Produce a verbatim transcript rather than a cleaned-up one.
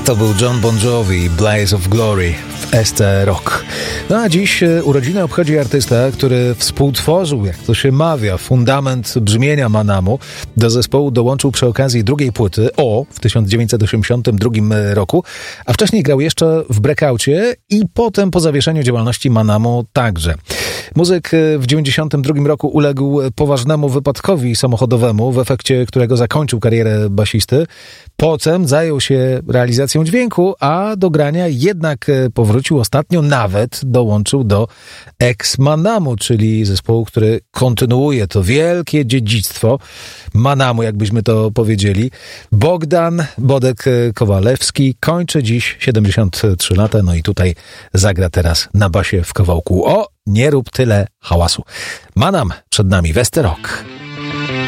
To był John Bon Jovi, Blaze of Glory w S C Rock. No a dziś urodziny obchodzi artysta, który współtworzył, jak to się mawia, fundament brzmienia Manamu. Do zespołu dołączył przy okazji drugiej płyty O w tysiąc dziewięćset osiemdziesiątym drugim roku, a wcześniej grał jeszcze w Breakoucie i potem po zawieszeniu działalności Manamu także. Muzyk w dziewięćdziesiątym drugim roku uległ poważnemu wypadkowi samochodowemu, w efekcie którego zakończył karierę basisty. Potem zajął się realizacją dźwięku, a do grania jednak powrócił ostatnio, nawet dołączył do ex-Manamu, czyli zespołu, który kontynuuje to wielkie dziedzictwo Manamu, jakbyśmy to powiedzieli. Bogdan Bodek-Kowalewski kończy dziś siedemdziesiąt trzy lata, no i tutaj zagra teraz na basie w kawałku O, nie rób tyle hałasu. Manam przed nami, w S C Rock.